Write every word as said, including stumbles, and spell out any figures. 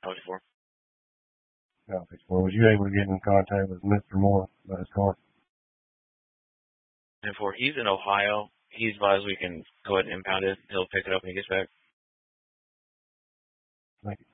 Copy four. Copy four. Was you able to get in contact with Mister Moore about his car? ten four. He's in Ohio. He's advised we can go ahead and impound it. He'll pick it up when he gets back. Thank you.